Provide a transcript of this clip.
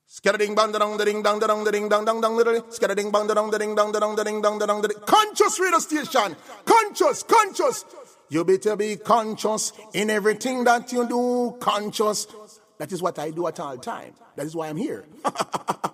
Scattering bang dong ding dong dong ding dong dong dong ding. Scattering bang dong ding dong dong ding dong dong ding. Conscious radio station. Conscious. You better be conscious in everything that you do. Conscious. That is what I do at all time. That is why I'm here.